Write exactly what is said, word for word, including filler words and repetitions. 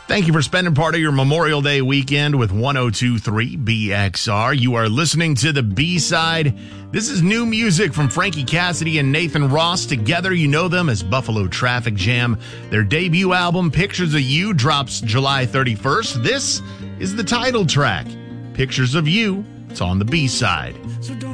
Thank you for spending part of your Memorial Day weekend with one oh two point three B X R. You are listening to the B-side. This is new music from Frankie Cassidy and Nathan Ross. Together, you know them as Buffalo Traffic Jam. Their debut album, Pictures of You, drops July thirty-first. This is the title track, Pictures of You. It's on the B-side.